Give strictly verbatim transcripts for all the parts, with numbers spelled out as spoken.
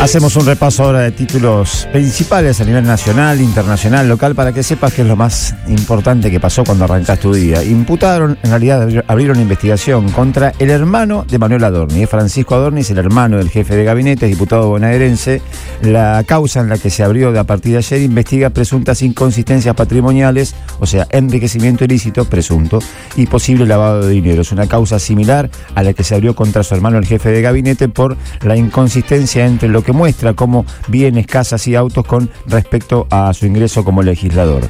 Hacemos un repaso ahora de títulos principales a nivel nacional, internacional, local, para que sepas qué es lo más importante que pasó cuando arrancaste tu día. Imputaron, en realidad abrieron una investigación contra el hermano de Manuel Adorni. Francisco Adorni es el hermano del jefe de gabinete, diputado bonaerense. La causa en la que se abrió de a partir de ayer investiga presuntas inconsistencias patrimoniales, o sea, enriquecimiento ilícito, presunto, y posible lavado de dinero. Es una causa similar a la que se abrió contra su hermano el jefe de gabinete por la inconsistencia entre lo que muestra como bienes, casas y autos con respecto a su ingreso como legislador.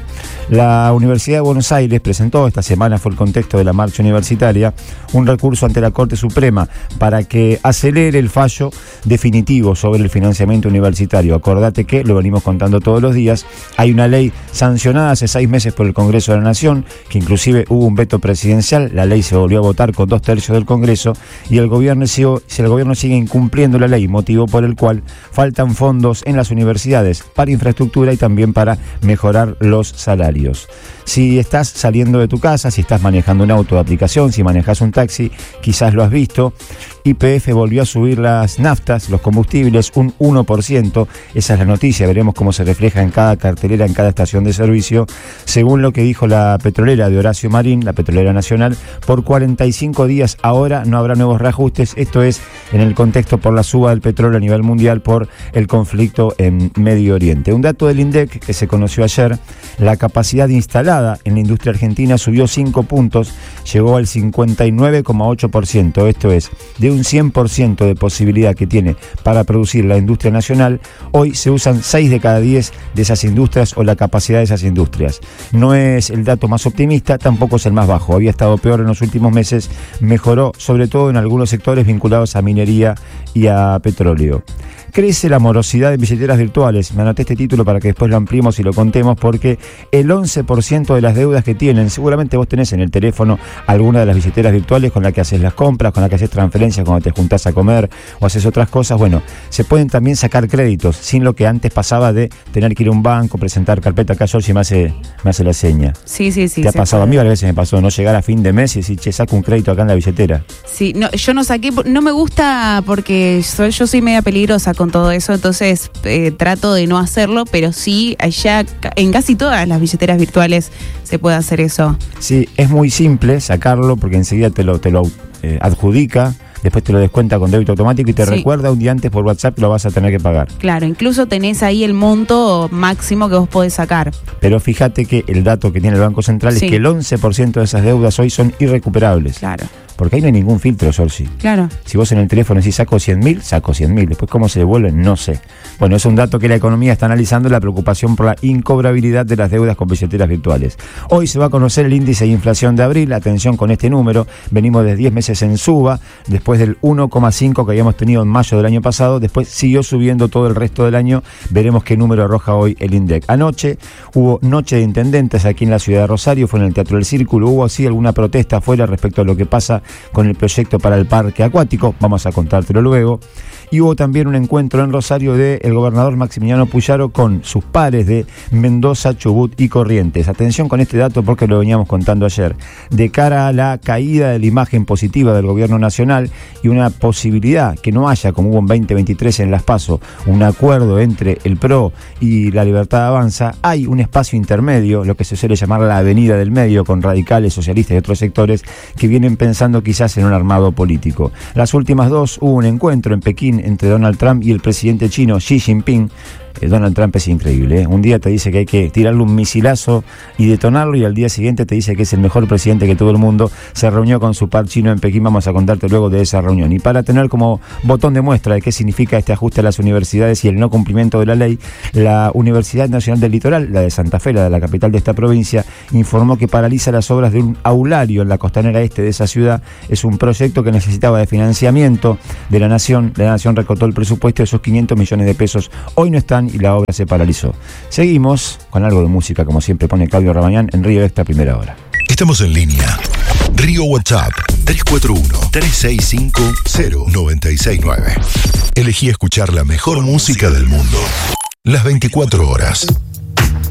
La Universidad de Buenos Aires presentó, esta semana fue el contexto de la marcha universitaria, un recurso ante la Corte Suprema para que acelere el fallo definitivo sobre el financiamiento universitario. Acordate que, lo venimos contando todos los días, hay una ley sancionada hace seis meses por el Congreso de la Nación, que inclusive hubo un veto presidencial, la ley se volvió a votar con dos tercios del Congreso, y el gobierno, si el gobierno sigue incumpliendo la ley, motivo por el cual faltan fondos en las universidades para infraestructura y también para mejorar los salarios. Si estás saliendo de tu casa, si estás manejando un auto de aplicación, si manejas un taxi, quizás lo has visto, Y P F volvió a subir las naftas, los combustibles, un uno por ciento. Esa es la noticia, veremos cómo se refleja en cada cartelera, en cada estación de servicio. Según lo que dijo la petrolera de Horacio Marín, la petrolera nacional, por cuarenta y cinco días ahora no habrá nuevos reajustes. Esto es en el contexto por la suba del petróleo a nivel mundial por el conflicto en Medio Oriente. Un dato del INDEC que se conoció ayer: la capacidad instalada en la industria argentina subió cinco puntos, llegó al cincuenta y nueve coma ocho por ciento. Esto es, de un cien por ciento de posibilidad que tiene para producir la industria nacional, hoy se usan seis de cada diez de esas industrias o la capacidad de esas industrias. No es el dato más optimista, tampoco es el más bajo. Había estado peor en los últimos meses, mejoró sobre todo en algunos sectores vinculados a minería y a petróleo. Crece la morosidad en billeteras virtuales. Me anoté este título para que después lo ampliemos y lo contemos, porque el once por ciento de las deudas que tienen, seguramente vos tenés en el teléfono alguna de las billeteras virtuales con la que haces las compras, con la que haces transferencias cuando te juntás a comer o haces otras cosas. Bueno, se pueden también sacar créditos sin lo que antes pasaba de tener que ir a un banco, presentar carpeta. Acá Georgie me hace, me hace la seña. Sí, sí, sí. ¿Te ha pasado? Puede. A mí varias veces me pasó no llegar a fin de mes y decir, che, saco un crédito acá en la billetera. Sí, no, yo no saqué, no me gusta porque soy, yo soy media peligrosa con todo eso, entonces eh, trato de no hacerlo, pero sí, allá en casi todas las billeteras virtuales se puede hacer eso. Sí, es muy simple sacarlo porque enseguida te lo, te lo eh, adjudica. Después te lo descuenta con débito automático y te sí. recuerda un día antes por WhatsApp que lo vas a tener que pagar. Claro, incluso tenés ahí el monto máximo que vos podés sacar. Pero fíjate que el dato que tiene el Banco Central sí. es que el once por ciento de esas deudas hoy son irrecuperables. Claro. Porque ahí no hay ningún filtro, Sorsi. Claro. Si vos en el teléfono decís saco cien mil, saco cien mil. Después cómo se devuelven, no sé. Bueno, es un dato que la economía está analizando, la preocupación por la incobrabilidad de las deudas con billeteras virtuales. Hoy se va a conocer el índice de inflación de abril. Atención con este número. Venimos de diez meses en suba, después del uno coma cinco que habíamos tenido en mayo del año pasado. Después siguió subiendo todo el resto del año. Veremos qué número arroja hoy el INDEC. Anoche hubo noche de intendentes aquí en la ciudad de Rosario, fue en el Teatro del Círculo. Hubo así alguna protesta afuera respecto a lo que pasa con el proyecto para el parque acuático, vamos a contártelo luego. Y hubo también un encuentro en Rosario del gobernador Maximiliano Puyaro con sus pares de Mendoza, Chubut y Corrientes. Atención con este dato porque lo veníamos contando ayer. De cara a la caída de la imagen positiva del gobierno nacional y una posibilidad que no haya, como hubo en veinte veintitrés en Las PASO, un acuerdo entre el P R O y la Libertad Avanza, hay un espacio intermedio, lo que se suele llamar la avenida del medio, con radicales, socialistas y otros sectores que vienen pensando quizás en un armado político. Las últimas dos, hubo un encuentro en Pekín entre Donald Trump y el presidente chino Xi Jinping. Eh, Donald Trump es increíble, ¿eh? Un día te dice que hay que tirarle un misilazo y detonarlo, y al día siguiente te dice que es el mejor presidente que todo el mundo. Se reunió con su par chino en Pekín, vamos a contarte luego de esa reunión. Y para tener como botón de muestra de qué significa este ajuste a las universidades y el no cumplimiento de la ley, la Universidad Nacional del Litoral, la de Santa Fe, la de la capital de esta provincia, informó que paraliza las obras de un aulario en la costanera este de esa ciudad. Es un proyecto que necesitaba de financiamiento de la Nación. La Nación recortó el presupuesto de esos quinientos millones de pesos. Hoy no están y la obra se paralizó. Seguimos con algo de música, como siempre pone Claudio Rabañán en Río Extra Primera Hora. Estamos en línea. Río WhatsApp tres cuatro uno, tres seis cinco, cero nueve seis nueve. Elegí escuchar la mejor música del mundo las veinticuatro horas.